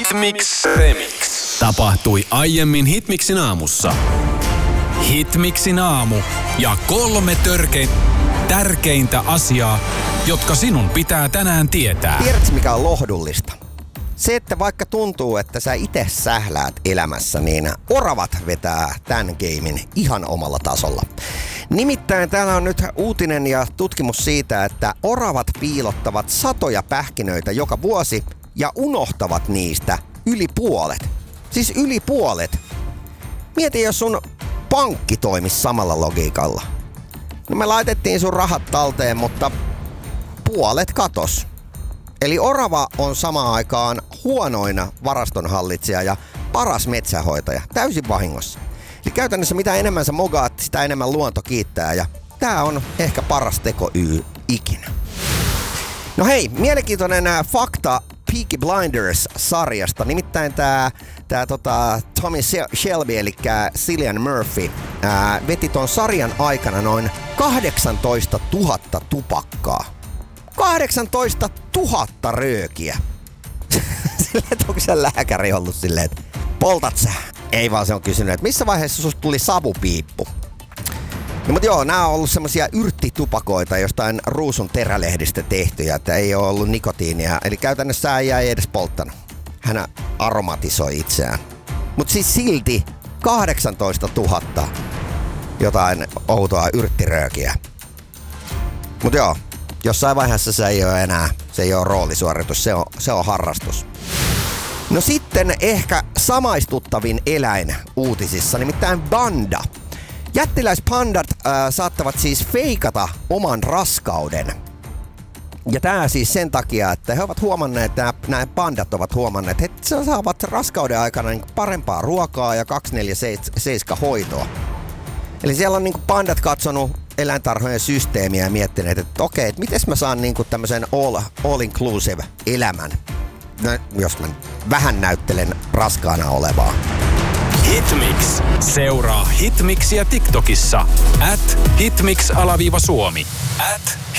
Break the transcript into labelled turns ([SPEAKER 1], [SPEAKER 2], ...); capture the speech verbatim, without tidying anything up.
[SPEAKER 1] Hitmix Remix. Tapahtui aiemmin Hitmixin aamussa. Hitmixin aamu ja kolme törkein tärkeintä asiaa, jotka sinun pitää tänään tietää.
[SPEAKER 2] Tiedätkö, mikä on lohdullista? Se, että vaikka tuntuu, että sä itse sähläät elämässä, niin oravat vetää tämän geimin ihan omalla tasolla. Nimittäin täällä on nyt uutinen ja tutkimus siitä, että oravat piilottavat satoja pähkinöitä joka vuosi ja unohtavat niistä yli puolet. Siis yli puolet. Mieti, jos sun pankki toimisi samalla logiikalla. No me laitettiin sun rahat talteen, mutta puolet katos. Eli orava on samaan aikaan huonoina varastonhallitsija ja paras metsähoitaja, täysin vahingossa. Eli käytännössä mitä enemmän sä mogaat, sitä enemmän luonto kiittää ja tää on ehkä paras teko y ikinä. No hei, mielenkiintoinen fakta Peaky Blinders-sarjasta. Nimittäin tää, tää tota, Tommy Shelby, eli Cillian Murphy, ää, veti ton sarjan aikana noin kahdeksantoista tuhatta tupakkaa. kahdeksantoista tuhatta röökiä. Silleen, että onko se lääkäri ollut silleen, että poltat sä? Ei vaan, se on kysynyt, että missä vaiheessa susta tuli savupiippu? No, mutta joo, nämä on ollut semmosia yrttitupakoita jostain ruusun terälehdistä tehtyjä, että ei ole ollut nikotiinia. Eli käytännössä äijä ei edes polttanut. Hän aromatisoi itseään. Mutta siis silti kahdeksantoista tuhatta jotain outoa yrttiröökiä. Mutta joo, jossain vaiheessa se ei ole enää, se ei ole roolisuoritus, se on, se on harrastus. No sitten ehkä samaistuttavin eläin uutisissa, nimittäin panda. Jättiläispandat äh, saattavat siis feikata oman raskauden. Ja tää siis sen takia, että he ovat huomanneet, että nämä pandat ovat huomanneet, että he saavat raskauden aikana niin parempaa ruokaa ja kaksikymmentäneljä hoitoa. Eli siellä on niin pandat katsonut eläintarhojen systeemiä ja miettineet, että okei, että miten mä saan niin tämmöisen all, all-inclusive elämän, no, jos mä vähän näyttelen raskaana olevaa.
[SPEAKER 1] Hitmix. Seuraa Hitmixiä TikTokissa. At Hitmix-Suomi. At